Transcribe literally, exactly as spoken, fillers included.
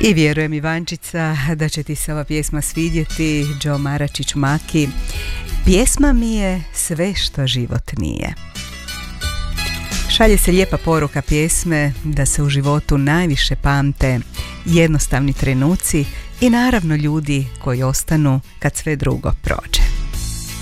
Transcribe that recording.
I vjerujem, Ivančica, da će ti se ova pjesma svidjeti. Joe Maračić Maki. Pjesma mi je sve što život nije. Šalje se lijepa poruka pjesme da se u životu najviše pamte jednostavni trenuci i naravno ljudi koji ostanu kad sve drugo prođe.